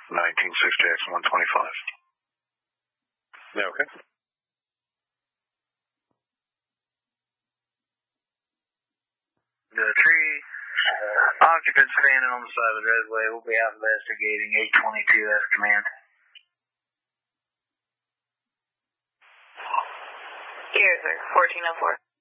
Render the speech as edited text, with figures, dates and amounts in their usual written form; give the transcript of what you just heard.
1960X125. Yeah, okay. The tree occupant standing on the side of the roadway will be out investigating 822 as command. Here, sir. 1404.